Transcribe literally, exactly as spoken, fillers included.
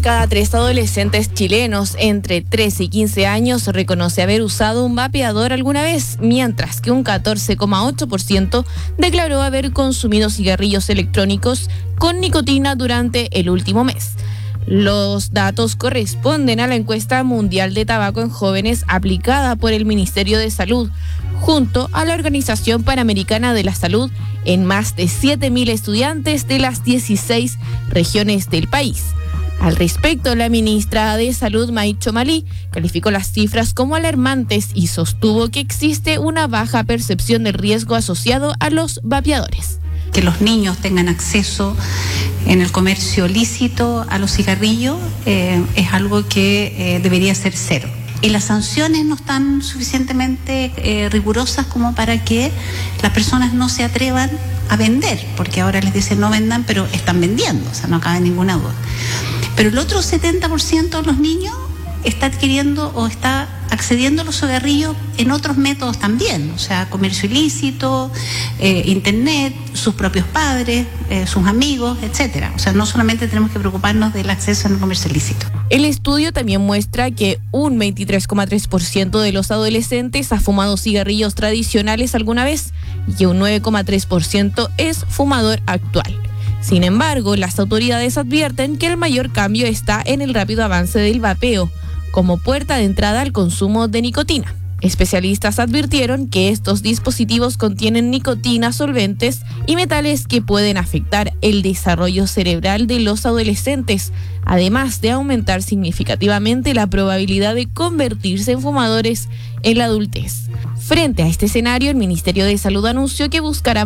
cada tres adolescentes chilenos entre trece y quince años reconoce haber usado un vapeador alguna vez, mientras que un catorce coma ocho por ciento declaró haber consumido cigarrillos electrónicos con nicotina durante el último mes. Los datos corresponden a la encuesta mundial de tabaco en jóvenes aplicada por el Ministerio de Salud, junto a la Organización Panamericana de la Salud, en más de siete mil estudiantes de las dieciséis regiones del país. Al respecto, la ministra de Salud, May Chomali, calificó las cifras como alarmantes y sostuvo que existe una baja percepción del riesgo asociado a los vapeadores. Que los niños tengan acceso en el comercio lícito a los cigarrillos eh, es algo que eh, debería ser cero. Y las sanciones no están suficientemente eh, rigurosas como para que las personas no se atrevan a vender, porque ahora les dicen no vendan, pero están vendiendo, o sea, no cabe ninguna duda. Pero el otro setenta por ciento de los niños está adquiriendo o está accediendo a los cigarrillos en otros métodos también, o sea, comercio ilícito, eh, internet, sus propios padres, eh, sus amigos, etcétera. O sea, no solamente tenemos que preocuparnos del acceso al comercio ilícito. El estudio también muestra que un veintitrés coma tres por ciento de los adolescentes ha fumado cigarrillos tradicionales alguna vez y que un nueve coma tres por ciento es fumador actual. Sin embargo, las autoridades advierten que el mayor cambio está en el rápido avance del vapeo, como puerta de entrada al consumo de nicotina. Especialistas advirtieron que estos dispositivos contienen nicotina, solventes y metales que pueden afectar el desarrollo cerebral de los adolescentes, además de aumentar significativamente la probabilidad de convertirse en fumadores en la adultez. Frente a este escenario, el Ministerio de Salud anunció que buscará